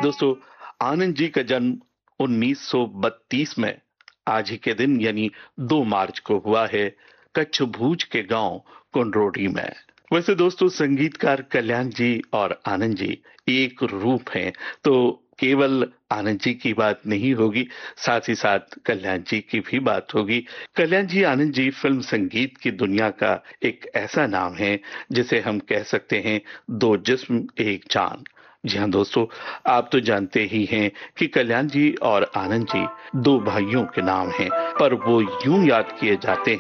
दोस्तों, आनंद जी का जन्म 1932 में आज ही के दिन यानी 2 मार्च को हुआ है कच्छ भूज के गांव कुंडरोडी में। वैसे दोस्तों, संगीतकार कल्याण जी और आनंद जी एक रूप हैं, तो केवल आनंद जी की बात नहीं होगी, साथ ही साथ कल्याण जी की भी बात होगी। कल्याण जी, आनंद जी फिल्म संगीत की दुनिया का एक ऐसा नाम है जिसे हम कह सकते हैं दो जिस्म एक जान। जी हाँ दोस्तों, आप तो जानते ही हैं कि कल्याण जी और आनंद जी 2 भाइयों के नाम हैं, पर वो यूं याद किए जाते हैं